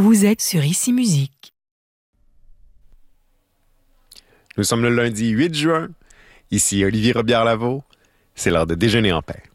Vous êtes sur Ici Musique. Nous sommes le lundi 8 juin. Ici Olivier Robillard-Lavaux. C'est l'heure de déjeuner en paix.